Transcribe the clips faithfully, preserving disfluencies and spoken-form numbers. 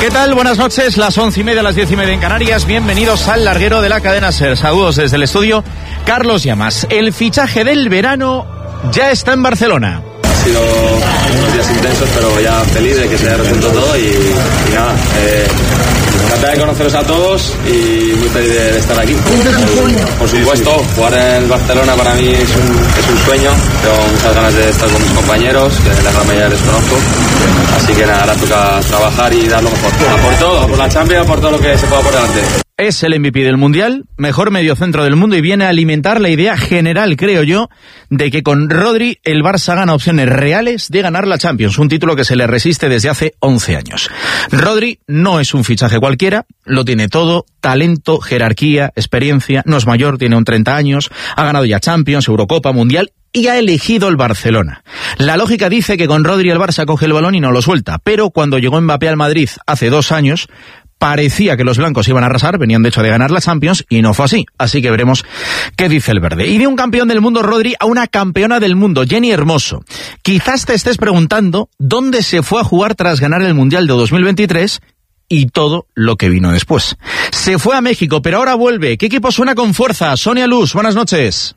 ¿Qué tal? Buenas noches, las once y media, las diez y media en Canarias. Bienvenidos al larguero de la cadena SER. Saludos desde el estudio, Carlos Llamas. El fichaje del verano ya está en Barcelona. Ha sido unos días intensos, pero ya feliz de que se haya resuelto todo y, y nada, eh, tratar de conoceros a todos y muy feliz de, de estar aquí. Por supuesto, jugar en el Barcelona para mí es un, es un sueño. Tengo muchas ganas de estar con mis compañeros, que la gran mayoría les conozco. Así que nada, ahora toca trabajar y dar lo mejor. A por todo, por la Champions, por todo lo que se pueda por delante. Es el M V P del Mundial, mejor mediocentro del mundo y viene a alimentar la idea general, creo yo, de que con Rodri el Barça gana opciones reales de ganar la Champions, un título que se le resiste desde hace once años. Rodri no es un fichaje cualquiera, lo tiene todo, talento, jerarquía, experiencia, no es mayor, tiene un treinta años, ha ganado ya Champions, Eurocopa, Mundial y ha elegido el Barcelona. La lógica dice que con Rodri el Barça coge el balón y no lo suelta, pero cuando llegó Mbappé al Madrid hace dos años, parecía que los blancos iban a arrasar, venían de hecho de ganar la Champions y no fue así. Así que veremos qué dice el verde. Y de un campeón del mundo, Rodri, a una campeona del mundo, Jenny Hermoso. Quizás te estés preguntando dónde se fue a jugar tras ganar el Mundial de dos mil veintitrés y todo lo que vino después. Se fue a México, pero ahora vuelve. ¿Qué equipo suena con fuerza? Sonia Luz, buenas noches.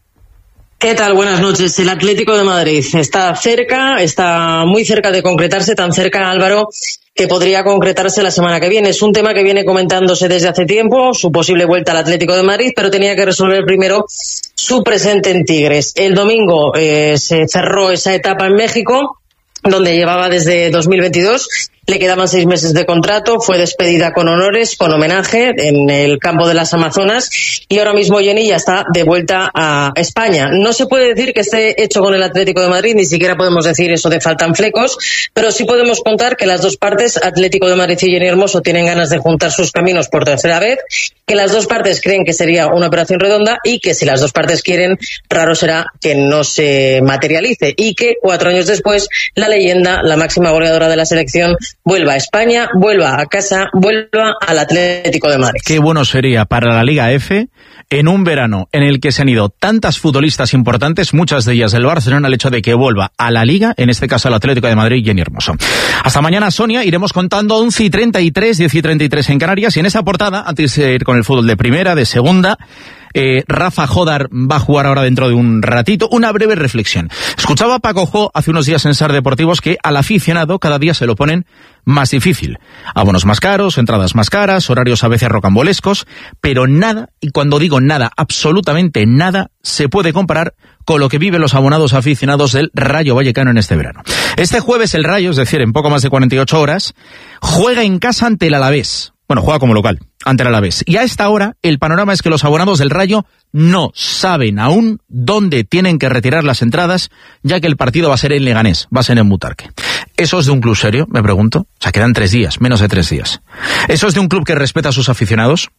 ¿Qué tal? Buenas noches. El Atlético de Madrid está cerca, está muy cerca de concretarse, tan cerca, Álvaro, que podría concretarse la semana que viene. Es un tema que viene comentándose desde hace tiempo, su posible vuelta al Atlético de Madrid, pero tenía que resolver primero su presente en Tigres. El domingo eh, se cerró esa etapa en México, donde llevaba desde dos mil veintidós. Le quedaban seis meses de contrato, fue despedida con honores, con homenaje en el campo de las Amazonas y ahora mismo Jenny ya está de vuelta a España. No se puede decir que esté hecho con el Atlético de Madrid, ni siquiera podemos decir eso de faltan flecos, pero sí podemos contar que las dos partes, Atlético de Madrid y Jenny Hermoso, tienen ganas de juntar sus caminos por tercera vez, que las dos partes creen que sería una operación redonda y que si las dos partes quieren, raro será que no se materialice y que cuatro años después la leyenda, la máxima goleadora de la selección, vuelva a España, vuelva a casa, vuelva al Atlético de Madrid. Qué bueno sería para la Liga F, en un verano en el que se han ido tantas futbolistas importantes, muchas de ellas del Barcelona, el hecho de que vuelva a la Liga, en este caso al Atlético de Madrid, Jenny Hermoso. Hasta mañana, Sonia, iremos contando once y treinta y tres, diez y treinta y tres en Canarias, y en esa portada, antes de ir con el fútbol de primera, de segunda, Eh, Rafa Jodar va a jugar ahora dentro de un ratito. Una breve reflexión. Escuchaba a Paco Jo hace unos días en SER Deportivos que al aficionado cada día se lo ponen más difícil. Abonos más caros, entradas más caras, horarios a veces rocambolescos, pero nada, y cuando digo nada, absolutamente nada, se puede comparar con lo que viven los abonados aficionados del Rayo Vallecano en este verano. Este jueves el Rayo, es decir, en poco más de cuarenta y ocho horas, juega en casa ante el Alavés. Bueno, juega como local, ante el Alavés. Y a esta hora, el panorama es que los abonados del Rayo no saben aún dónde tienen que retirar las entradas, ya que el partido va a ser en Leganés, va a ser en Butarque. ¿Eso es de un club serio? Me pregunto. O sea, quedan tres días, menos de tres días. ¿Eso es de un club que respeta a sus aficionados?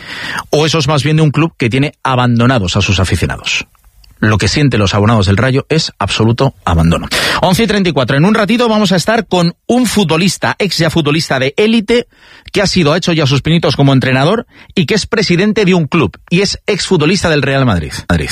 ¿O eso es más bien de un club que tiene abandonados a sus aficionados? Lo que sienten los abonados del Rayo es absoluto abandono. once y treinta y cuatro. En un ratito vamos a estar con un futbolista, ex ya futbolista de élite, que ha sido, ha hecho ya sus pinitos como entrenador y que es presidente de un club y es ex futbolista del Real Madrid. Madrid.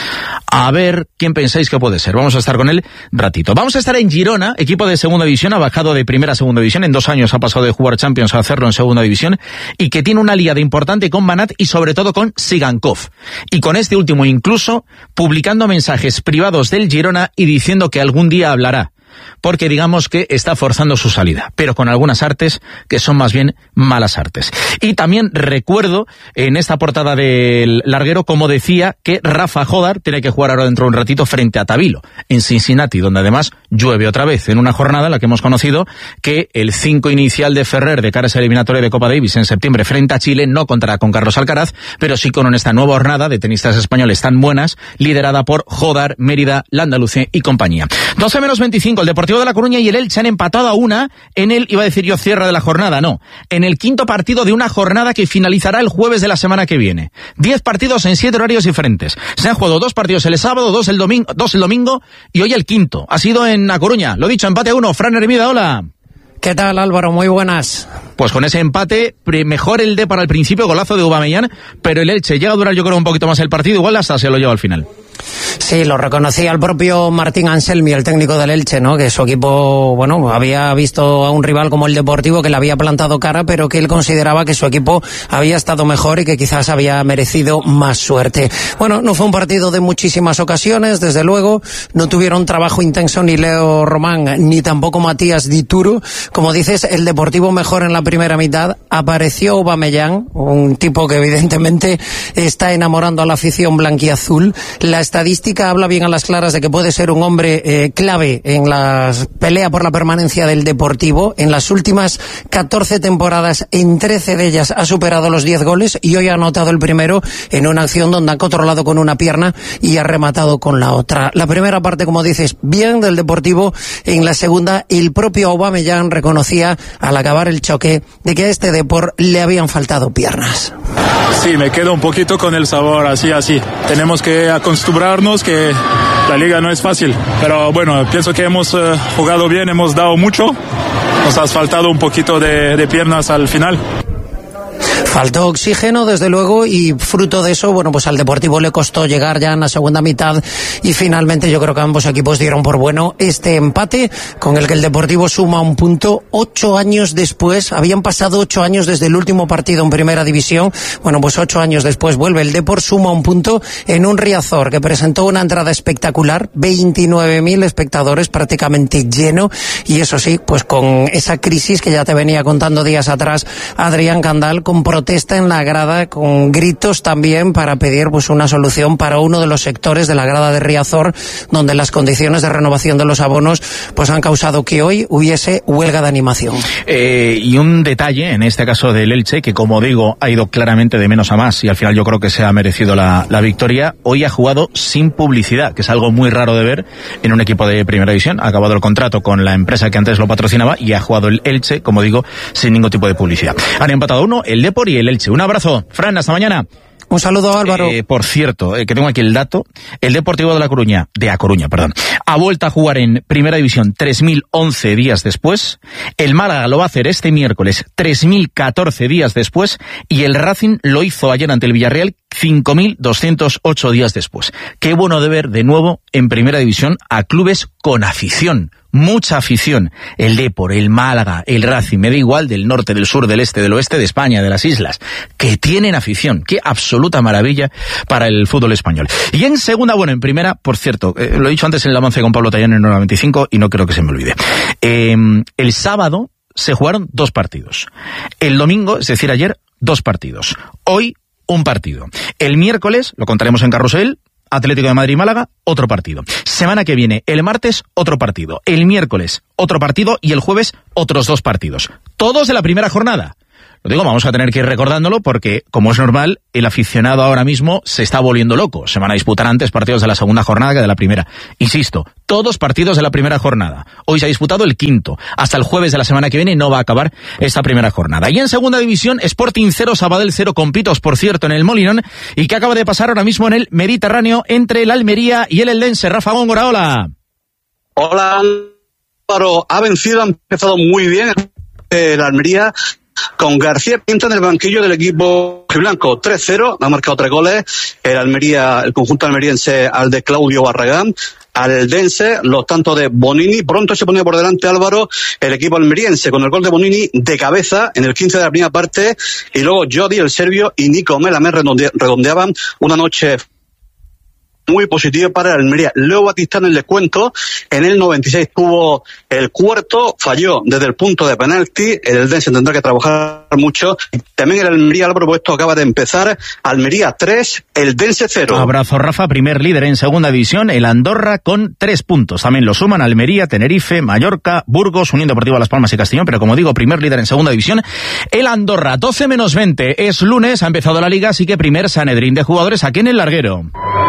A ver quién pensáis que puede ser. Vamos a estar con él ratito. Vamos a estar en Girona, equipo de segunda división, ha bajado de primera a segunda división. En dos años ha pasado de jugar Champions a hacerlo en segunda división y que tiene una liada importante con Banat y sobre todo con Sigankov. Y con este último incluso publicando mensajes privados del Girona y diciendo que algún día hablará, porque digamos que está forzando su salida, pero con algunas artes que son más bien malas artes. Y también recuerdo en esta portada del larguero, como decía, que Rafa Jodar tiene que jugar ahora dentro de un ratito frente a Tabilo, en Cincinnati, donde además llueve otra vez, en una jornada en la que hemos conocido que el cinco inicial de Ferrer de cara a esa eliminatoria de Copa Davis en septiembre frente a Chile no contará con Carlos Alcaraz, pero sí con esta nueva jornada de tenistas españoles tan buenas, liderada por Jodar, Mérida, Landaluce y compañía. doce menos veinticinco, el Deportivo de La Coruña y el Elche han empatado a una en el, iba a decir yo, cierre de la jornada, no, en el quinto partido de una jornada que finalizará el jueves de la semana que viene. Diez partidos en siete horarios diferentes. Se han jugado dos partidos el sábado, dos el domingo, dos el domingo y hoy el quinto. Ha sido en La Coruña. Lo dicho, empate a uno. Fran Hermida, hola. ¿Qué tal, Álvaro? Muy buenas. Pues con ese empate, mejor el de para el principio, golazo de Aubameyang, pero el Elche llega a durar yo creo un poquito más el partido, igual hasta se lo lleva al final. Sí, lo reconocía el propio Martín Anselmi, el técnico del Elche, ¿no? Que su equipo, bueno, había visto a un rival como el Deportivo que le había plantado cara, pero que él consideraba que su equipo había estado mejor y que quizás había merecido más suerte. Bueno, no fue un partido de muchísimas ocasiones, desde luego, no tuvieron trabajo intenso ni Leo Román ni tampoco Matías Dituro. Como dices, el Deportivo mejor en la primera mitad. Apareció Aubameyang, un tipo que evidentemente está enamorando a la afición blanquiazul. La estadística habla bien a las claras de que puede ser un hombre eh, clave en la pelea por la permanencia del Deportivo. En las últimas catorce temporadas, en trece de ellas ha superado los diez goles y hoy ha anotado el primero en una acción donde ha controlado con una pierna y ha rematado con la otra. La primera parte, como dices, bien del Deportivo. En la segunda, el propio Aubameyang reconocía al acabar el choque de que a este Depor le habían faltado piernas. Sí, me quedo un poquito con el sabor así, así. Tenemos que acostumbrarnos que la liga no es fácil, pero bueno, pienso que hemos uh, jugado bien, hemos dado mucho, nos ha faltado un poquito de, de piernas al final. Faltó oxígeno, desde luego, y fruto de eso, bueno, pues al Deportivo le costó llegar ya en la segunda mitad y finalmente yo creo que ambos equipos dieron por bueno este empate con el que el Deportivo suma un punto ocho años después. Habían pasado ocho años desde el último partido en Primera División. Bueno, pues ocho años después vuelve el Depor, suma un punto en un Riazor que presentó una entrada espectacular, veintinueve mil espectadores, prácticamente lleno, y eso sí, pues con esa crisis que ya te venía contando días atrás Adrián Candal, con protesta en la grada, con gritos también para pedir pues una solución para uno de los sectores de la grada de Riazor, donde las condiciones de renovación de los abonos pues han causado que hoy hubiese huelga de animación. Eh, y un detalle, en este caso del Elche, que como digo, ha ido claramente de menos a más y al final yo creo que se ha merecido la, la victoria. Hoy ha jugado sin publicidad, que es algo muy raro de ver en un equipo de Primera División. Ha acabado el contrato con la empresa que antes lo patrocinaba y ha jugado el Elche, como digo, sin ningún tipo de publicidad. Han empatado uno, el Depor y el Elche. Un abrazo, Fran, hasta mañana. Un saludo, Álvaro. Eh, por cierto, eh, que tengo aquí el dato, el Deportivo de La Coruña, de A Coruña, perdón, ha vuelto a jugar en Primera División tres mil once días después, el Málaga lo va a hacer este miércoles tres mil catorce días después y el Racing lo hizo ayer ante el Villarreal cinco mil doscientos ocho días después. Qué bueno de ver de nuevo en Primera División a clubes con afición. Mucha afición, el Depor, el Málaga, el Racing, me da igual, del norte, del sur, del este, del oeste de España, de las islas, que tienen afición. Qué absoluta maravilla para el fútbol español. Y en segunda, bueno, en primera, por cierto, eh, lo he dicho antes en el avance con Pablo Tallán en el noventa y cinco y no creo que se me olvide. Eh, el sábado se jugaron dos partidos. El domingo, es decir, ayer, dos partidos. Hoy, un partido. El miércoles, lo contaremos en Carrusel, Atlético de Madrid y Málaga, otro partido. Semana que viene, el martes, otro partido. El miércoles, otro partido y el jueves, otros dos partidos. Todos de la primera jornada. Lo digo, vamos a tener que ir recordándolo porque, como es normal, el aficionado ahora mismo se está volviendo loco. Se van a disputar antes partidos de la segunda jornada que de la primera. Insisto, todos partidos de la primera jornada. Hoy se ha disputado el quinto. Hasta el jueves de la semana que viene no va a acabar esta primera jornada. Y en segunda división, Sporting cero, Sabadell cero, con pitos, por cierto, en el Molinón. ¿Y qué acaba de pasar ahora mismo en el Mediterráneo entre el Almería y el Eldense? Rafa Góngora, hola. Hola, Álvaro. Ha vencido, ha empezado muy bien el Almería, con García Pinto en el banquillo del equipo blanco. tres cero, ha marcado tres goles el Almería, el conjunto almeriense, al de Claudio Barragán. Al Eldense, los tantos de Bonini. Pronto se ponía por delante, Álvaro, el equipo almeriense, con el gol de Bonini de cabeza en el quince de la primera parte, y luego Jody, el serbio, y Nico Melamé redonde, redondeaban una noche muy positivo para el Almería. Leo Batistano, en descuento, en el noventa y seis tuvo el cuarto, falló desde el punto de penalti. El Eldense tendrá que trabajar mucho. También el Almería, Álvaro, pues esto acaba de empezar. Almería tres, Eldense cero. Abrazo, Rafa, primer líder en segunda división, el Andorra con tres puntos. También lo suman Almería, Tenerife, Mallorca, Burgos, Unión Deportiva Las Palmas y Castellón, pero como digo, primer líder en segunda división, el Andorra. Doce menos veinte, es lunes, ha empezado la liga, así que primer Sanedrín de jugadores aquí en el Larguero.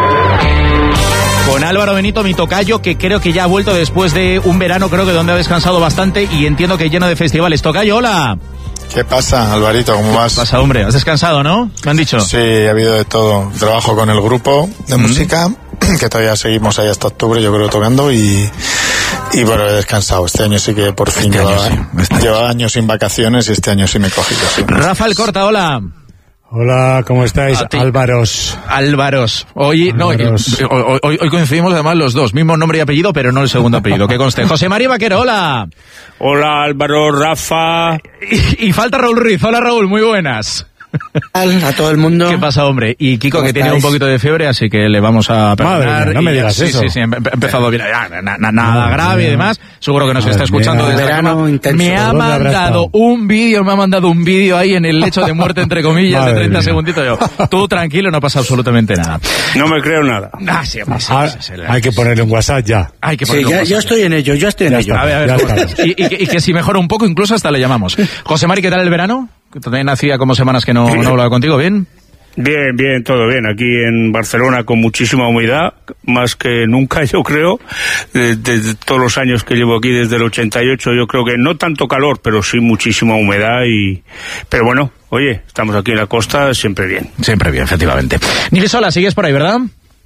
Con Álvaro Benito, mi tocayo, que creo que ya ha vuelto después de un verano, creo que donde ha descansado bastante y entiendo que lleno de festivales. Tocayo, hola. ¿Qué pasa, Alvarito? ¿Cómo vas? ¿Qué pasa, hombre? ¿Has descansado, no? Me han dicho. Sí, ha habido de todo. Trabajo con el grupo de mm. música, que todavía seguimos ahí hasta octubre, yo creo, tocando, y, y bueno, he descansado. Este año sí que por fin este llevaba, año, sí. este llevaba años sin vacaciones y este año sí me he cogido. Sí. Rafael Corta, hola. Hola, ¿cómo estáis? Álvaros. Álvaros. Hoy, Álvaros. No, hoy, hoy, hoy coincidimos además los dos, mismo nombre y apellido, pero no el segundo apellido, que conste. José María Vaquero, hola. Hola Álvaro, Rafa. Y, y falta Raúl Ruiz. Hola Raúl, muy buenas. A todo el mundo. ¿Qué pasa, hombre? Y Kiko, que tiene un poquito de fiebre, así que le vamos a perdonar. Madre, no me digas sí, eso. Sí, sí, ha empezado bien. Ya, na, na, nada grave y demás. Seguro que nos está escuchando desde verano intenso. Me ha mandado un vídeo, me ha mandado un vídeo ahí en el lecho de muerte, entre comillas, Madre de treinta mía. segunditos. Yo, tú tranquilo, no pasa absolutamente nada. No me creo nada. Ah, sí, hombre, sí, ah, sí, sí, sí, hay que ponerle un WhatsApp ya. Hay que sí, ponerle ya, un WhatsApp. Yo estoy en ello, yo estoy en ya ello. Está, a ver, a ver. Ya y, y, y que si mejora un poco, incluso hasta le llamamos. José Mari, ¿qué tal el verano? Que también hacía como semanas que no, no hablaba contigo, ¿bien? Bien, bien, todo bien. Aquí en Barcelona con muchísima humedad, más que nunca yo creo, desde de, de todos los años que llevo aquí desde el ochenta y ocho, yo creo que no tanto calor, pero sí muchísima humedad y... Pero bueno, oye, estamos aquí en la costa, siempre bien. Siempre bien, efectivamente. Nilisola, sigues por ahí, ¿verdad?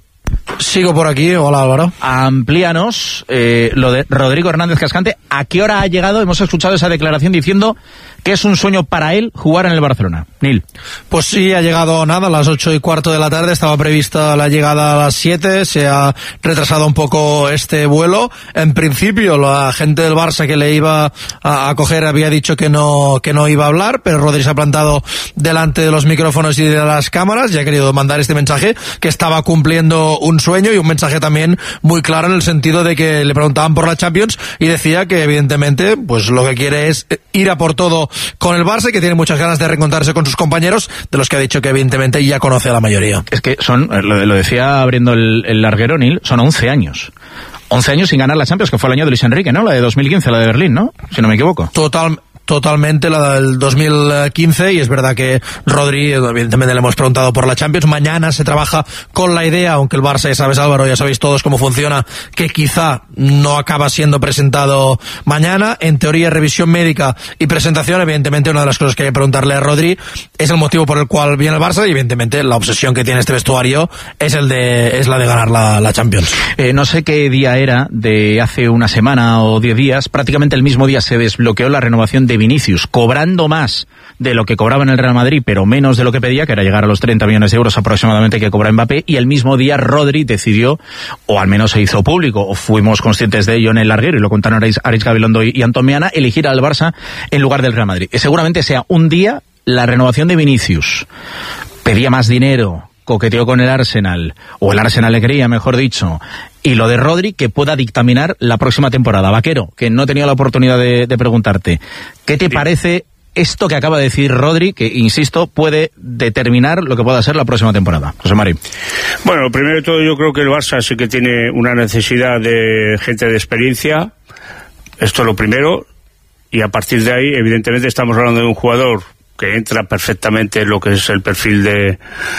Sigo por aquí, hola Álvaro. Amplíanos eh, lo de Rodrigo Hernández Cascante. ¿A qué hora ha llegado? Hemos escuchado esa declaración diciendo que es un sueño para él jugar en el Barcelona. Nil. Pues sí, ha llegado nada, a las ocho y cuarto de la tarde, estaba prevista la llegada a las siete, se ha retrasado un poco este vuelo. En principio, la gente del Barça que le iba a, a coger había dicho que no, que no iba a hablar, pero Rodri se ha plantado delante de los micrófonos y de las cámaras y ha querido mandar este mensaje, que estaba cumpliendo un sueño y un mensaje también muy claro en el sentido de que le preguntaban por la Champions y decía que evidentemente pues lo que quiere es ir a por todo con el Barça y que tiene muchas ganas de reencontrarse con sus compañeros, de los que ha dicho que evidentemente ya conoce a la mayoría. Es que son, lo, lo decía abriendo el, el larguero Nil, son once años. once años sin ganar la Champions, que fue el año de Luis Enrique, ¿no? La de dos mil quince, la de Berlín, ¿no? Si no me equivoco. Total... Totalmente la del dos mil quince, y es verdad que Rodri, evidentemente le hemos preguntado por la Champions. Mañana se trabaja con la idea, aunque el Barça, ya sabes Álvaro, ya sabéis todos cómo funciona, que quizá no acaba siendo presentado mañana. En teoría, revisión médica y presentación. Evidentemente una de las cosas que hay que preguntarle a Rodri es el motivo por el cual viene el Barça, y evidentemente la obsesión que tiene este vestuario es el de es la de ganar la, la Champions. Eh, no sé qué día era, de hace una semana o diez días, prácticamente el mismo día se desbloqueó la renovación de Vinicius, cobrando más de lo que cobraba en el Real Madrid, pero menos de lo que pedía, que era llegar a los treinta millones de euros aproximadamente que cobra Mbappé, y el mismo día Rodri decidió, o al menos se hizo público, o fuimos conscientes de ello en el larguero, y lo contaron Aritz Gabilondo y, y Antón Meana, elegir al Barça en lugar del Real Madrid. Y seguramente sea un día la renovación de Vinicius. Pedía más dinero, coqueteó con el Arsenal, o el Arsenal le quería, mejor dicho, y lo de Rodri, que pueda dictaminar la próxima temporada. Vaquero, que no he tenido la oportunidad de, de preguntarte, ¿qué te sí. parece esto que acaba de decir Rodri, que, insisto, puede determinar lo que pueda ser la próxima temporada? José Mari. Bueno, primero de todo yo creo que el Barça sí que tiene una necesidad de gente de experiencia, esto es lo primero, y a partir de ahí, evidentemente, estamos hablando de un jugador que entra perfectamente en lo que es el perfil de,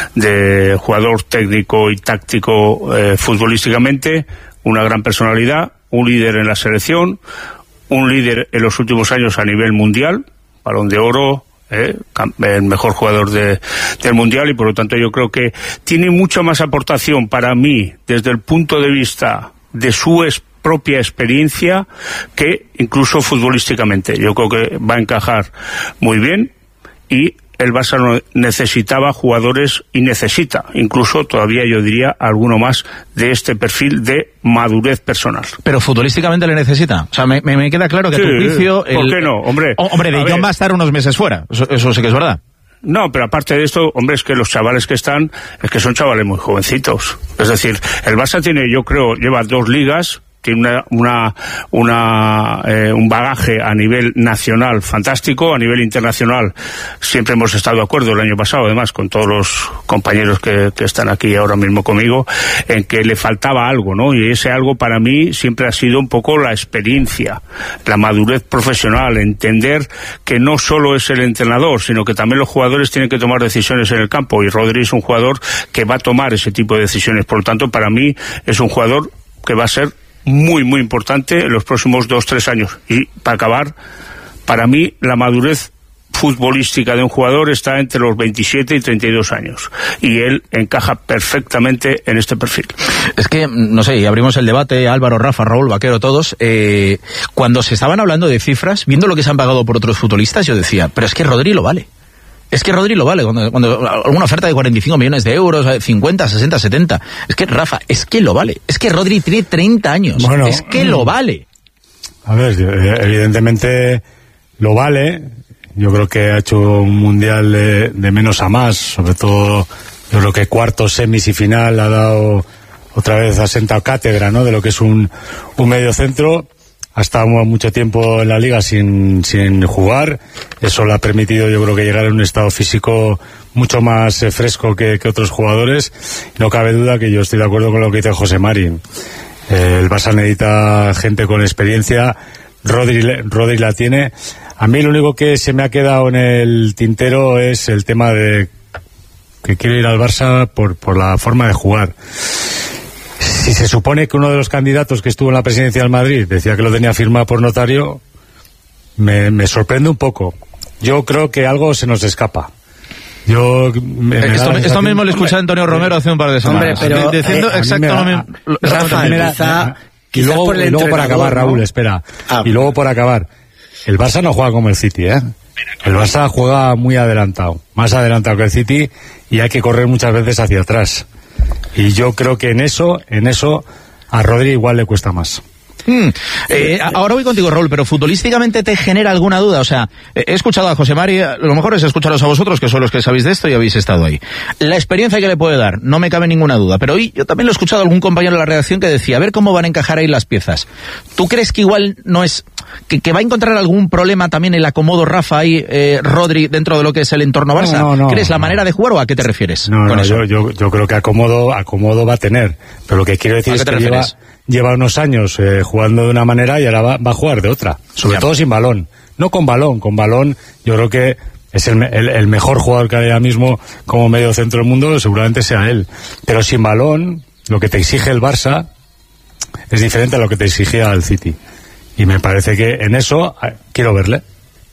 de jugador técnico y táctico eh, futbolísticamente, una gran personalidad, un líder en la selección, un líder en los últimos años a nivel mundial, Balón de Oro, eh, el mejor jugador de, del mundial, y por lo tanto yo creo que tiene mucha más aportación para mí desde el punto de vista de su experiencia, propia experiencia, que incluso futbolísticamente. Yo creo que va a encajar muy bien, y el Barça necesitaba jugadores, y necesita incluso todavía, yo diría, alguno más de este perfil de madurez personal. Pero futbolísticamente le necesita. O sea, me, me queda claro que sí, a tu juicio... ¿Por el, qué no, hombre? Oh, hombre, De Jong va a estar unos meses fuera. Eso, eso sí que es verdad. No, pero aparte de esto, hombre, es que los chavales que están, es que son chavales muy jovencitos. Es decir, el Barça tiene, yo creo, lleva dos ligas, tiene una, una, una eh, un bagaje a nivel nacional fantástico, a nivel internacional siempre hemos estado de acuerdo el año pasado, además, con todos los compañeros que, que están aquí ahora mismo conmigo, en que le faltaba algo, ¿no? Y ese algo para mí siempre ha sido un poco la experiencia, la madurez profesional, entender que no solo es el entrenador, sino que también los jugadores tienen que tomar decisiones en el campo, y Rodri es un jugador que va a tomar ese tipo de decisiones. Por lo tanto, para mí es un jugador que va a ser muy, muy importante en los próximos dos, tres años. Y para acabar, para mí la madurez futbolística de un jugador está entre los veintisiete y treinta y dos años, y él encaja perfectamente en este perfil. Es que, no sé, abrimos el debate, Álvaro, Rafa, Raúl, Vaquero, todos, eh, cuando se estaban hablando de cifras, viendo lo que se han pagado por otros futbolistas, yo decía, pero es que Rodri lo vale. Es que Rodri lo vale, cuando, cuando alguna oferta de cuarenta y cinco millones de euros, cincuenta, sesenta, setenta. Es que, Rafa, es que lo vale. Es que Rodri tiene treinta años. Bueno, es que lo vale. A ver, evidentemente lo vale. Yo creo que ha hecho un mundial de, de menos a más. Sobre todo, yo creo que cuartos, semis y final ha dado, otra vez ha sentado cátedra, ¿no?, de lo que es un, un medio centro. Ha estado mucho tiempo en la liga sin, sin jugar. Eso le ha permitido, yo creo, que llegar en un estado físico mucho más eh, fresco que, que otros jugadores. No cabe duda que yo estoy de acuerdo con lo que dice José Mari. Eh, el Barça necesita gente con experiencia. Rodri, Rodri la tiene. A mí lo único que se me ha quedado en el tintero es el tema de que quiere ir al Barça por, por la forma de jugar. Si se supone que uno de los candidatos que estuvo en la presidencia del Madrid decía que lo tenía firmado por notario, me, me sorprende un poco. Yo creo que algo se nos escapa. Yo me, me esto, esto mismo lo escuché a Antonio Romero hace un par de semanas. Hombre, pero, diciendo eh, exacto lo mismo. Rafa, quizá, y luego, por, y luego por acabar, Raúl, ¿no? espera. Ah, y luego por acabar. El Barça no juega como el City, ¿eh? El Barça juega muy adelantado, más adelantado que el City, y hay que correr muchas veces hacia atrás. Y yo creo que en eso, en eso, a Rodri igual le cuesta más. Hmm. Eh, ahora voy contigo, Raúl, pero futbolísticamente te genera alguna duda. O sea, he escuchado a José Mari, lo mejor es escucharos a vosotros, que son los que sabéis de esto y habéis estado ahí. La experiencia que le puede dar, no me cabe ninguna duda, pero hoy yo también lo he escuchado a algún compañero de la redacción que decía, a ver cómo van a encajar ahí las piezas. ¿Tú crees que igual no es, que, que va a encontrar algún problema también el acomodo Rafa ahí, eh, Rodri, dentro de lo que es el entorno Barça? No, no, no, ¿crees la no. manera de jugar o a qué te refieres? No, con no, eso? Yo, yo, yo creo que acomodo, acomodo va a tener, pero lo que quiero decir es que lleva, lleva unos años eh, jugando de una manera y ahora va, va a jugar de otra, sobre todo sin balón, no con balón, con balón yo creo que es el, el, el mejor jugador que hay ahora mismo como medio centro del mundo, seguramente sea él, pero sin balón lo que te exige el Barça es diferente a lo que te exigía el City, y me parece que en eso eh, quiero verle,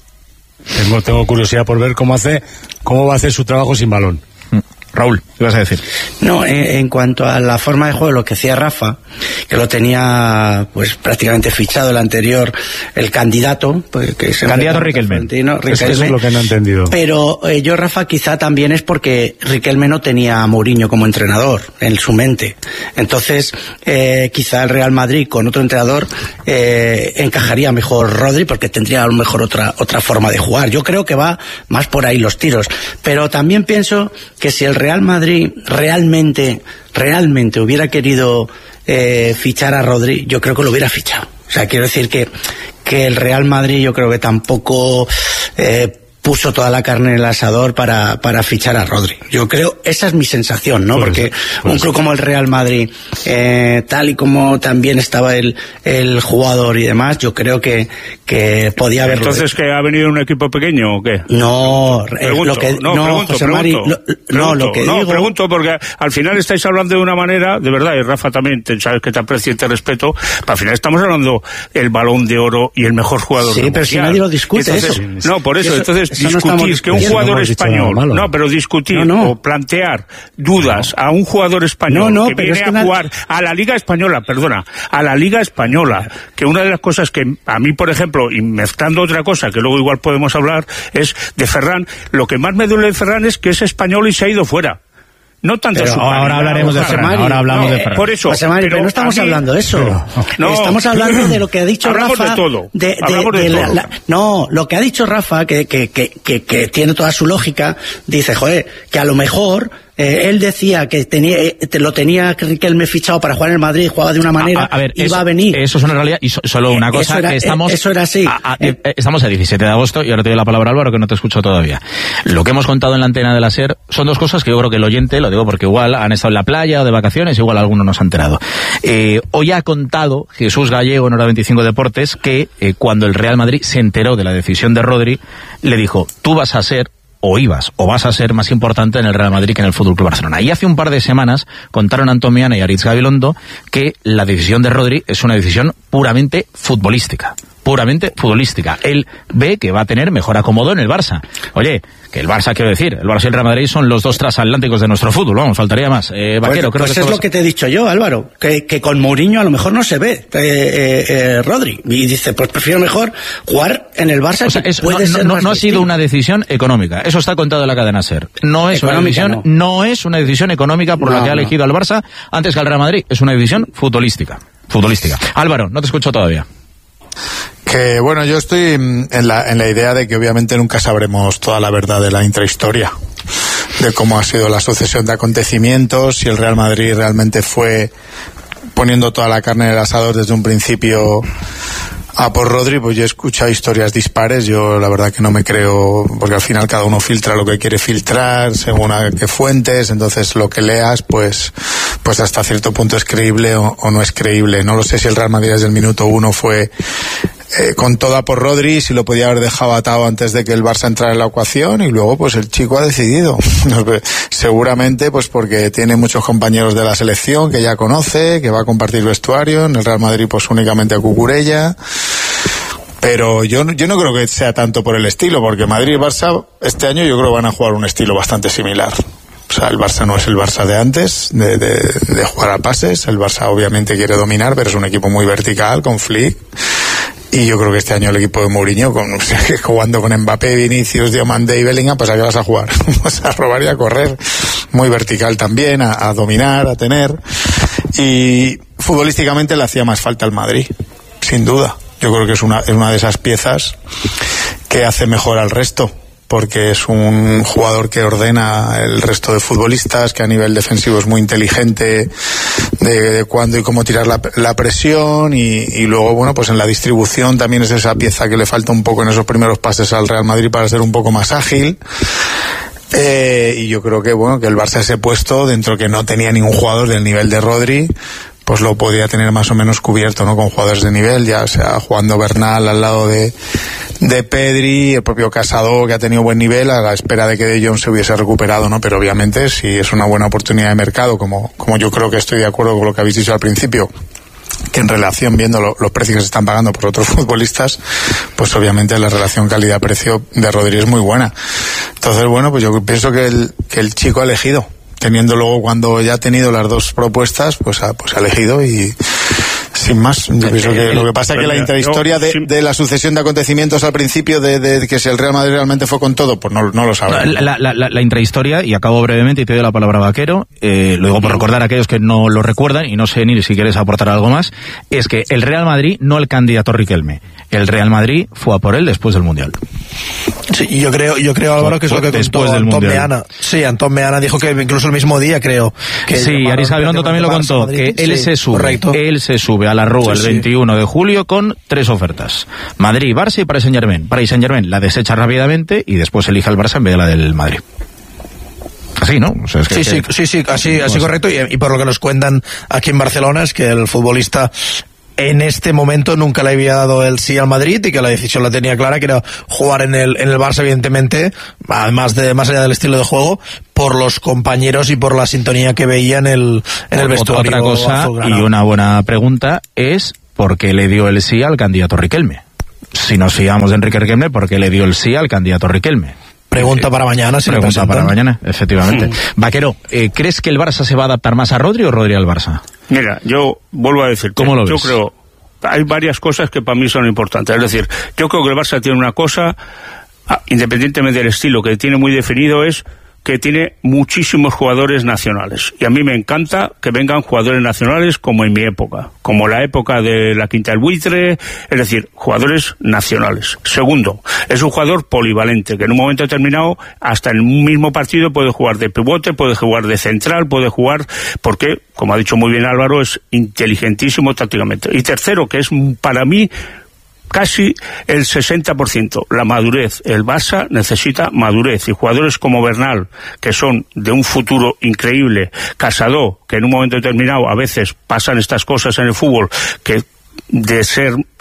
tengo, tengo curiosidad por ver cómo hace, cómo va a hacer su trabajo sin balón. Raúl, ¿qué vas a decir? No, en, en cuanto a la forma de juego, lo que decía Rafa, que lo tenía pues prácticamente fichado el anterior, el candidato, pues, que es el candidato Riquelme. Riquelme. Eso es lo que no he entendido. Pero eh, yo, Rafa, quizá también es porque Riquelme no tenía a Mourinho como entrenador en su mente. Entonces, eh, quizá el Real Madrid con otro entrenador eh, encajaría mejor Rodri, porque tendría a lo mejor otra, otra forma de jugar. Yo creo que va más por ahí los tiros. Pero también pienso que si el Real Madrid realmente, realmente hubiera querido eh, fichar a Rodri, yo creo que lo hubiera fichado. O sea, quiero decir que, que el Real Madrid yo creo que tampoco eh, puso toda la carne en el asador para, para fichar a Rodri. Yo creo, esa es mi sensación, ¿no? Pues, porque pues, un club como el Real Madrid, eh, tal y como también estaba el, el jugador y demás, yo creo que, que podía haberlo. ¿Entonces que ha venido un equipo pequeño o qué? No, pregunto, lo que, no, no, pregunto, José pregunto, Mari, lo, pregunto, no, lo que no, digo... pregunto porque al final estáis hablando de una manera, de verdad, y Rafa también, te, sabes que te aprecio y te respeto, pero al final estamos hablando el Balón de Oro y el mejor jugador sí, del pero mundial. Si nadie lo discute, entonces, eso. No, por eso, eso entonces eso discutir no que un jugador no español, no, pero discutir no, no. o plantear dudas no. a un jugador español no, no, que viene es que a na... jugar a la Liga Española, perdona, a la Liga Española, que una de las cosas que a mí, por ejemplo, y mezclando otra cosa, que luego igual podemos hablar, es de Ferran, lo que más me duele de Ferran es que es español y se ha ido fuera. No tanto pero su ahora calidad, hablaremos de Ferran, Mari, ahora hablamos no, de Ferran. Por eso, José Mari, pero, pero no estamos mí, hablando de eso. Pero, no, estamos hablando de lo que ha dicho hablamos Rafa. De todo. De, de, hablamos de, de todo. La, la, no, lo que ha dicho Rafa, que, que, que, que, que tiene toda su lógica, dice, joder, que a lo mejor eh, él decía que tenía, eh, te lo tenía Riquelme fichado para jugar en el Madrid, jugaba de una manera, a, a ver, iba eso, a venir. Eso es una realidad, y so, solo una cosa, era, que estamos... Eso era así. A, a, eh, estamos a diecisiete de agosto, y ahora te doy la palabra, Álvaro, que no te escucho todavía. Lo que hemos contado en la antena de la SER son dos cosas que yo creo que el oyente, lo digo porque igual han estado en la playa o de vacaciones, igual alguno nos ha enterado. Eh, hoy ha contado Jesús Gallego en Hora veinticinco Deportes que eh, cuando el Real Madrid se enteró de la decisión de Rodri, le dijo, tú vas a ser o ibas, o vas a ser más importante en el Real Madrid que en el F C Barcelona. Y hace un par de semanas contaron Antomiana y Aritz Gabilondo que la decisión de Rodri es una decisión puramente futbolística. puramente futbolística. Él ve que va a tener mejor acomodo en el Barça. Oye, que el Barça, quiero decir, el Barça y el Real Madrid son los dos transatlánticos de nuestro fútbol, vamos, faltaría más. Eh, Vaquero, pues, creo pues que es todos... lo que te he dicho yo, Álvaro, que, que con Mourinho a lo mejor no se ve, eh, eh, eh, Rodri, y dice, pues prefiero mejor jugar en el Barça, o sea, que es, puede no, ser no, más no ha sido distinto. una decisión económica, eso está contado en la cadena SER. No es Económica, una decisión, no. no es una decisión económica por No, la que ha no. elegido al Barça antes que al Real Madrid, es una decisión futbolística. Futbolística. Álvaro, no te escucho todavía. Que bueno, yo estoy en la, en la idea de que obviamente nunca sabremos toda la verdad de la intrahistoria, de cómo ha sido la sucesión de acontecimientos, si el Real Madrid realmente fue poniendo toda la carne en el asador desde un principio a por Rodri. Pues yo he escuchado historias dispares, yo la verdad que no me creo, porque al final cada uno filtra lo que quiere filtrar según a qué fuentes, entonces lo que leas pues pues hasta cierto punto es creíble o, o no es creíble. No lo sé si el Real Madrid desde el minuto uno fue eh, con toda por Rodri, si lo podía haber dejado atado antes de que el Barça entrara en la ecuación, y luego pues el chico ha decidido seguramente pues porque tiene muchos compañeros de la selección que ya conoce, que va a compartir vestuario. En el Real Madrid pues únicamente a Cucurella, pero yo, yo no creo que sea tanto por el estilo, porque Madrid y Barça este año yo creo que van a jugar un estilo bastante similar. O sea, el Barça no es el Barça de antes, de, de, de jugar a pases. El Barça obviamente quiere dominar, pero es un equipo muy vertical, con Flick. Y yo creo que este año el equipo de Mourinho, con, o sea, jugando con Mbappé, Vinicius, Diomande y Bellingham, pues ¿a qué vas a jugar? Vas a robar y a correr. Muy vertical también, a, a dominar, a tener. Y futbolísticamente le hacía más falta al Madrid, sin duda. Yo creo que es una, es una de esas piezas que hace mejor al resto, porque es un jugador que ordena el resto de futbolistas, que a nivel defensivo es muy inteligente de, de cuándo y cómo tirar la, la presión, y, y luego, bueno, pues en la distribución también es esa pieza que le falta un poco en esos primeros pases al Real Madrid para ser un poco más ágil. Eh, y yo creo que, bueno, que el Barça ese puesto, dentro que no tenía ningún jugador del nivel de Rodri, pues lo podía tener más o menos cubierto, ¿no? Con jugadores de nivel, ya sea jugando Bernal al lado de, de Pedri, el propio Casado, que ha tenido buen nivel, a la espera de que De Jong se hubiese recuperado, ¿no? Pero obviamente, si es una buena oportunidad de mercado, como, como yo creo que estoy de acuerdo con lo que habéis dicho al principio, que en relación, viendo lo, los precios que se están pagando por otros futbolistas, pues obviamente la relación calidad-precio de Rodri es muy buena. Entonces, bueno, pues yo pienso que el, que el chico ha elegido, teniendo luego, cuando ya ha tenido las dos propuestas, pues ha, pues ha elegido, y sin más. Yo pienso que lo que pasa es que la intrahistoria de, de la sucesión de acontecimientos al principio, de, de que si el Real Madrid realmente fue con todo, pues no, no lo sabemos. La, la, la, la intrahistoria, y acabo brevemente y te doy la palabra a Vaquero, eh, lo digo por recordar a aquellos que no lo recuerdan, y no sé ni si quieres aportar algo más, es que el Real Madrid, no el candidato Riquelme, el Real Madrid fue a por él después del Mundial. Sí, yo creo, yo creo, Álvaro, que es lo que contó Antón Meana. Sí, Antón Meana dijo que incluso el mismo día, creo. Que sí, Aris Gabilondo también lo contó, que él sí, se sube, correcto. él se sube a la Rúa sí, el veintiuno sí. de julio con tres ofertas: Madrid, Barça y Paris Saint-Germain. Paris Saint-Germain la desecha rápidamente y después elige al Barça en vez de la del Madrid. Así, ¿no? O sea, es que, sí, que... sí, sí, sí, así, así correcto. Y, y por lo que nos cuentan aquí en Barcelona es que el futbolista en este momento nunca le había dado el sí al Madrid, y que la decisión la tenía clara, que era jugar en el, en el Barça, evidentemente, además de, más allá del estilo de juego, por los compañeros y por la sintonía que veía en el, en el vestuario. Otra cosa, azulgrana. Y una buena pregunta es, ¿por qué le dio el sí al candidato Riquelme? Si nos fiamos de Enrique Riquelme, ¿por qué le dio el sí al candidato Riquelme? Pregunta para mañana, si Pregunta para mañana, efectivamente. Sí. Vaquero, eh, ¿crees que el Barça se va a adaptar más a Rodri o Rodri al Barça? Mira, yo vuelvo a decir, ¿cómo lo ves? Yo creo, hay varias cosas que para mí son importantes. Es decir, yo creo que el Barça tiene una cosa, independientemente del estilo que tiene muy definido, es que tiene muchísimos jugadores nacionales, y a mí me encanta que vengan jugadores nacionales como en mi época, como la época de la Quinta del Buitre, es decir, jugadores nacionales. Segundo, es un jugador polivalente, que en un momento determinado, hasta en un mismo partido, puede jugar de pivote, puede jugar de central, puede jugar, porque, como ha dicho muy bien Álvaro, es inteligentísimo tácticamente. Y tercero, que es para mí casi el sesenta por ciento, la madurez. El Barça necesita madurez, y jugadores como Bernal, que son de un futuro increíble, Casado, que en un momento determinado a veces pasan estas cosas en el fútbol, que de ser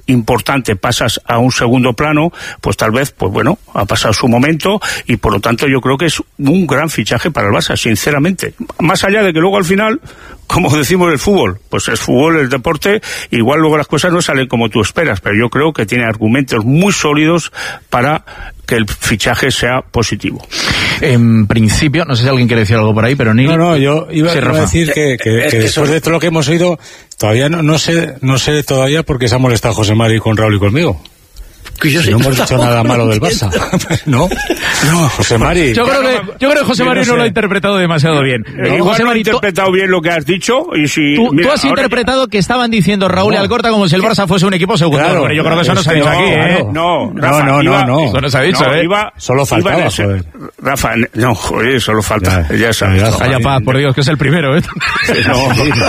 importante pasas a un segundo plano, pues tal vez, pues bueno, ha pasado su momento y por lo tanto yo creo que es un gran fichaje para el Barça, sinceramente. Más allá de que luego al final, como decimos el fútbol, pues es fútbol, el deporte, igual luego las cosas no salen como tú esperas, pero yo creo que tiene argumentos muy sólidos para que el fichaje sea positivo. En principio, no sé si alguien quiere decir algo por ahí, pero ni... No, no, yo iba, sí, iba a decir que, que, que, que después de todo lo que hemos oído, todavía no, no sé, no sé todavía por qué se ha molestado José Mari con Raúl y conmigo. Que yo si no hemos dicho nada malo del Barça. No, no, José Mari. Yo creo que, yo creo que José Mari no, no lo ha interpretado demasiado bien. No, eh, José Mari, no he interpretado bien lo que has dicho. Y si, tú, mira, tú has interpretado ya... que estaban diciendo Raúl no. y Alcorta como si el Barça fuese un equipo segundo. Claro, pero yo creo que eso no se ha dicho no, aquí, ¿eh? No, Rafa, no, no, iba, no, no. Eso no se ha dicho, no, ¿eh? Iba, solo faltaba, iba ser, joder. Rafa, no, joder, solo falta. Ya, ya sabes. Ya, Vaya paz, por Dios, que es el primero, ¿eh? No.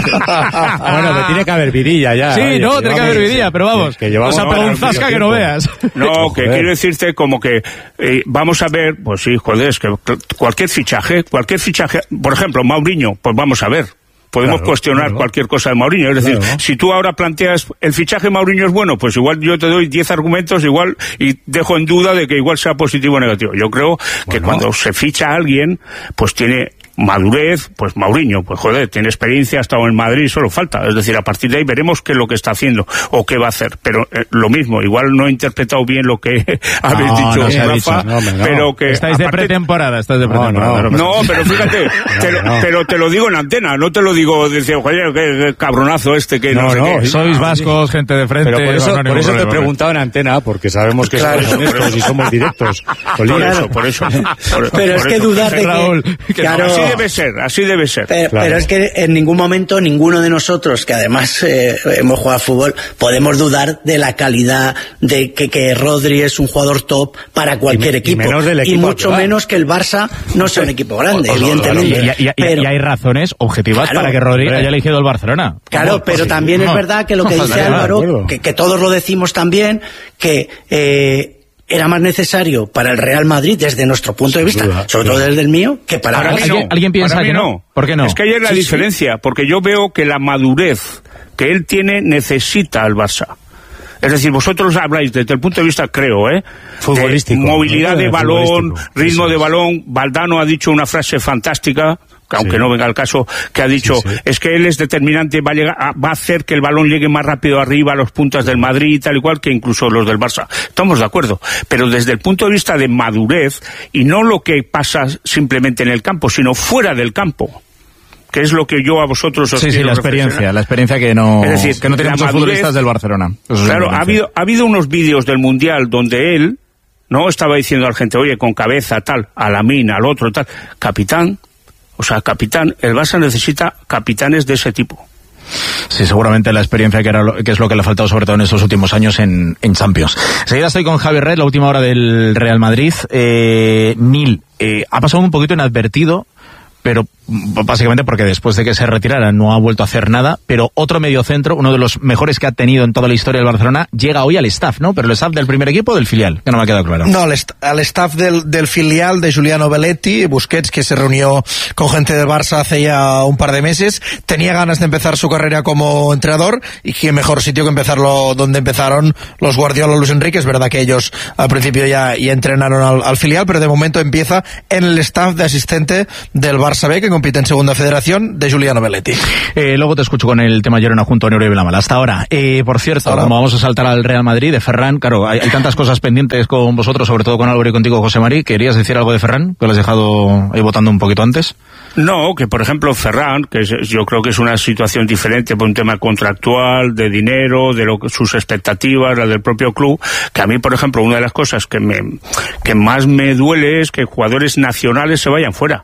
Bueno, que tiene que haber vidilla ya. Sí, oye, no, tiene que haber vidilla, pero vamos. Que llevamos o sea, pegó un zasca que no veas. No, que quiero decirte como que eh, vamos a ver, pues sí, joder, es que cualquier fichaje, cualquier fichaje, por ejemplo, Mauriño, pues vamos a ver. Podemos claro, cuestionar claro. cualquier cosa de Mauriño. Es decir, claro. si tú ahora planteas el fichaje Mauriño es bueno, pues igual yo te doy diez argumentos igual y dejo en duda de que igual sea positivo o negativo. Yo creo bueno. que cuando se ficha a alguien, pues tiene madurez, pues Mauriño, pues joder, tiene experiencia, ha estado en Madrid, solo falta. Es decir, a partir de ahí veremos qué es lo que está haciendo o qué va a hacer. Pero eh, lo mismo, igual no he interpretado bien lo que habéis no, dicho, no Rafa, no, no. pero que... Estáis de pretemporada, estáis de pretemporada. No, no, no, pero fíjate, te lo, pero te lo digo en antena, no te lo digo, decía, joder, qué cabronazo este, que no, no sé no, qué. Sois vascos, gente de frente. Pero por eso, no, no por eso problema, te he preguntado en antena, porque sabemos que claro, somos honestos y somos directos. Por eso, por eso. Por, pero por es que eso. dudar de Raúl, que... que claro, así debe ser, así debe ser. Pero, claro. pero es que en ningún momento ninguno de nosotros, que además eh, hemos jugado a fútbol, podemos dudar de la calidad de que, que Rodri es un jugador top para cualquier y, equipo. Y, menos del equipo y mucho menos que el Barça no sea un equipo grande, evidentemente. Y, y, y, pero, y hay razones objetivas claro, para que Rodri haya elegido el Barcelona. Claro, ¿Cómo? pero Pues, también no. es verdad que lo que dice Álvaro, que, que todos lo decimos también, que... Eh, era más necesario para el Real Madrid desde nuestro punto de vista, duda, sobre todo desde el mío, que para, para mí no. ¿Alguien, ¿Alguien piensa para que mí no? no? ¿Por qué no? Es que ahí es la sí, diferencia, sí. porque yo veo que la madurez que él tiene necesita al Barça. Es decir, vosotros habláis desde el punto de vista, creo, ¿eh? Futbolístico. De movilidad ¿no? de balón, ritmo sí, de balón. Valdano ha dicho una frase fantástica, aunque sí. no venga al caso, que ha dicho, sí, sí. es que él es determinante, va a, llegar, va a hacer que el balón llegue más rápido arriba a los puntas del Madrid y tal y cual que incluso los del Barça. Estamos de acuerdo. Pero desde el punto de vista de madurez, y no lo que pasa simplemente en el campo, sino fuera del campo, que es lo que yo a vosotros os sí, quiero sí, la experiencia, la experiencia que no, es decir, que no tienen muchos futbolistas del Barcelona. Claro, ha habido, ha habido unos vídeos del Mundial donde él, no estaba diciendo a la gente, oye, con cabeza, tal, a la mina, al otro, tal, capitán, o sea, capitán, el Barça necesita capitanes de ese tipo. Sí, seguramente la experiencia que, era lo, que es lo que le ha faltado sobre todo en estos últimos años en, en Champions. Enseguida estoy con Javi Red, la última hora del Real Madrid. Eh, Nil, eh, ha pasado un poquito inadvertido, pero básicamente porque después de que se retirara no ha vuelto a hacer nada, pero otro mediocentro, uno de los mejores que ha tenido en toda la historia del Barcelona, llega hoy al staff, ¿no? Pero el staff del primer equipo o del filial, que no me ha quedado claro. No, al, est al staff del, del filial de Giuliano Belletti, Busquets, que se reunió con gente del Barça hace ya un par de meses, tenía ganas de empezar su carrera como entrenador, y qué mejor sitio que empezarlo donde empezaron los Guardiola, Luis Enrique. Es verdad que ellos al principio ya, ya entrenaron al, al filial, pero de momento empieza en el staff de asistente del Barça B, que compite en Segunda Federación, de Giuliano Belletti. Eh, luego te escucho con el tema Llorona junto a Neuro y Blamal. Hasta ahora. Eh, por cierto, ahora. como vamos a saltar al Real Madrid, de Ferran, claro, hay, hay tantas cosas pendientes con vosotros, sobre todo con Álvaro y contigo, José Mari. ¿Querías decir algo de Ferran, que lo has dejado ahí votando un poquito antes? No, que por ejemplo Ferran, que es, yo creo que es una situación diferente por un tema contractual, de dinero, de lo que, sus expectativas, la del propio club, que a mí, por ejemplo, una de las cosas que me que más me duele es que jugadores nacionales se vayan fuera.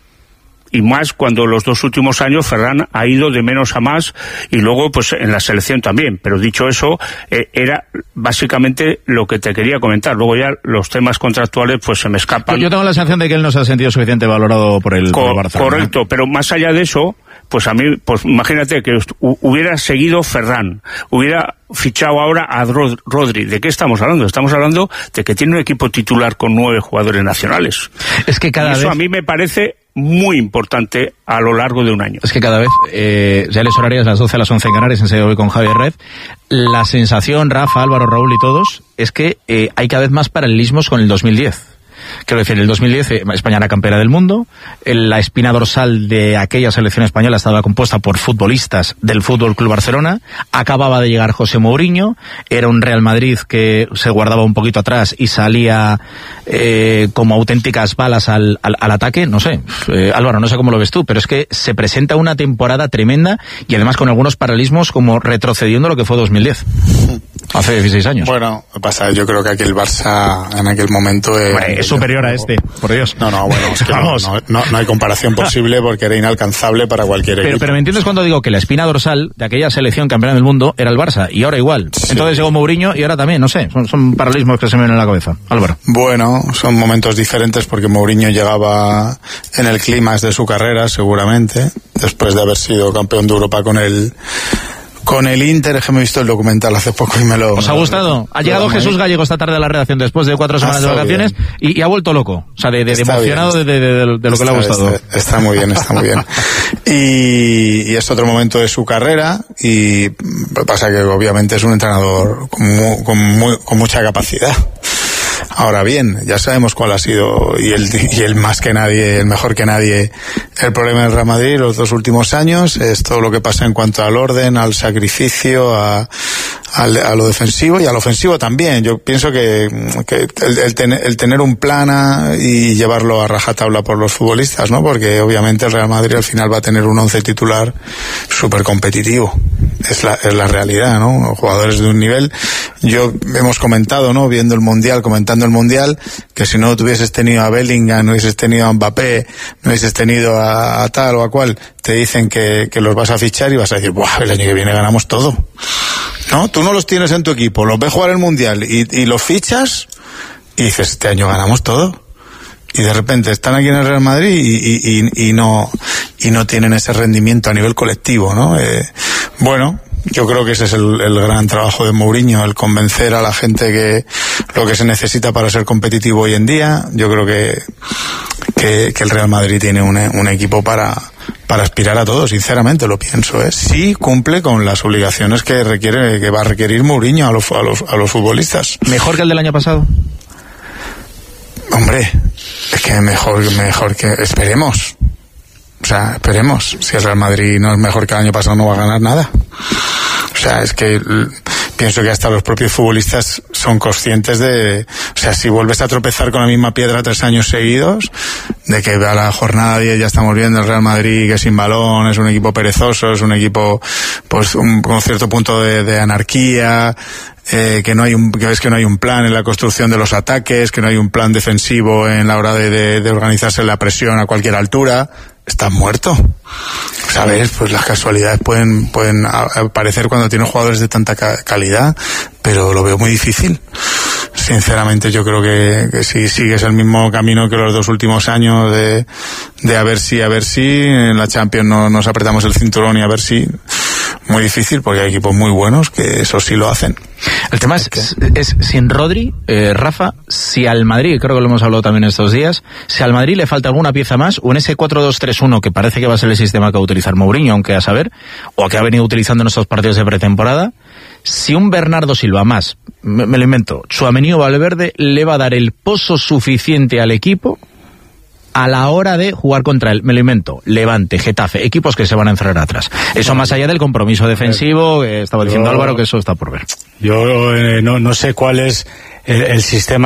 Y más cuando los dos últimos años Ferran ha ido de menos a más, y luego pues en la selección también. Pero dicho eso, eh, era básicamente lo que te quería comentar. Luego ya los temas contractuales pues se me escapan. Yo tengo la sensación de que él no se ha sentido suficiente valorado por el, Co por el Barcelona. Correcto, ¿eh? Pero más allá de eso, pues a mí, pues imagínate que hubiera seguido Ferran, hubiera fichado ahora a Rodri. ¿De qué estamos hablando? Estamos hablando de que tiene un equipo titular con nueve jugadores nacionales. Es que cada y eso vez... a mí me parece muy importante a lo largo de un año. Es que cada vez, eh, ya les horarias las doce a las once en Canarias, enseguida voy con Javier Red. La sensación, Rafa, Álvaro, Raúl y todos, es que eh, hay cada vez más paralelismos con el dos mil diez. Quiero decir, en el dos mil diez eh, España era campeona del mundo, la espina dorsal de aquella selección española estaba compuesta por futbolistas del Fútbol Club Barcelona, acababa de llegar José Mourinho, era un Real Madrid que se guardaba un poquito atrás y salía eh, como auténticas balas al, al, al ataque, no sé, eh, Álvaro, no sé cómo lo ves tú, pero es que se presenta una temporada tremenda y además con algunos paralelismos como retrocediendo lo que fue dos mil diez. Hace dieciséis años. Bueno, pasa, yo creo que aquí el Barça en aquel momento... Eh, bueno, es superior a este, por Dios. No, no, bueno, es que no, no, no, no hay comparación posible porque era inalcanzable para cualquier pero, equipo. Pero ¿me entiendes cuando digo que la espina dorsal de aquella selección campeona del mundo era el Barça y ahora igual? Sí. Entonces llegó Mourinho y ahora también, no sé, son, son paralelismos que se me vienen en la cabeza. Álvaro. Bueno, son momentos diferentes porque Mourinho llegaba en el clímax de su carrera, seguramente, después de haber sido campeón de Europa con el... Con el Inter, es que me he visto el documental hace poco y me lo... ¿Os ha gustado? Ha llegado Jesús Gallego esta tarde a la redacción después de cuatro semanas de vacaciones y, y ha vuelto loco. O sea, de, de, de emocionado de, de, de, de lo que está, le ha gustado. Está, está muy bien, está muy bien. Y, y es otro momento de su carrera y pasa que obviamente es un entrenador con, mu, con, muy, con mucha capacidad. Ahora bien, ya sabemos cuál ha sido, y el, y el más que nadie, el mejor que nadie, el problema del Real Madrid los dos últimos años, es todo lo que pasa en cuanto al orden, al sacrificio, a, a, a lo defensivo y al ofensivo también. Yo pienso que, que el, el, ten, el tener un plan y llevarlo a rajatabla por los futbolistas, ¿no? Porque obviamente el Real Madrid al final va a tener un once titular súper competitivo. Es la, es la realidad, ¿no? Jugadores de un nivel. Yo, hemos comentado, ¿no? Viendo el Mundial, comentando el Mundial, que si no tuvieses tenido a Bellingham, no hubieses tenido a Mbappé, no hubieses tenido a, a tal o a cual, te dicen que, que los vas a fichar y vas a decir, ¡buah! El año que viene ganamos todo. ¿No? Tú no los tienes en tu equipo, los ves jugar el Mundial y, y los fichas y dices, este año ganamos todo. Y de repente están aquí en el Real Madrid y, y, y, y no y no tienen ese rendimiento a nivel colectivo, ¿no? Eh, bueno, yo creo que ese es el, el gran trabajo de Mourinho, el convencer a la gente que lo que se necesita para ser competitivo hoy en día. Yo creo que que, que el Real Madrid tiene un, un equipo para para aspirar a todo, sinceramente lo pienso, ¿eh? Sí cumple con las obligaciones que requiere que va a requerir Mourinho a los a los a los futbolistas. ¿Mejor que el del año pasado? Hombre, es que mejor, mejor que... Esperemos. O sea, esperemos. Si el Real Madrid no es mejor que el año pasado, no va a ganar nada. O sea, es que pienso que hasta los propios futbolistas son conscientes de... O sea, si vuelves a tropezar con la misma piedra tres años seguidos, de que a la jornada diez ya estamos viendo el Real Madrid que sin balón, es un equipo perezoso, es un equipo pues un, con cierto punto de, de anarquía... Eh, que no hay un, que ves que no hay un plan en la construcción de los ataques, que no hay un plan defensivo en la hora de, de, de organizarse la presión a cualquier altura, estás muerto. ¿Sabes? Pues las casualidades pueden, pueden aparecer cuando tienes jugadores de tanta ca- calidad, pero lo veo muy difícil. Sinceramente yo creo que, que si sigues el mismo camino que los dos últimos años de, de a ver si, a ver si, en la Champions no, nos apretamos el cinturón y a ver si, muy difícil porque hay equipos muy buenos que eso sí lo hacen. El tema es, es, es sin Rodri, eh, Rafa, si al Madrid, creo que lo hemos hablado también estos días, si al Madrid le falta alguna pieza más, o en ese cuatro dos tres uno que parece que va a ser el sistema que va a utilizar Mourinho, aunque a saber, o que ha venido utilizando en estos partidos de pretemporada, si un Bernardo Silva más, me, me lo invento, Tchouaméni o Valverde le va a dar el pozo suficiente al equipo a la hora de jugar contra él, me lo invento, Levante, Getafe, equipos que se van a encerrar atrás. Eso más allá del compromiso defensivo, eh, estaba diciendo yo, Álvaro que eso está por ver. Yo eh, no, no sé cuál es el, el sistema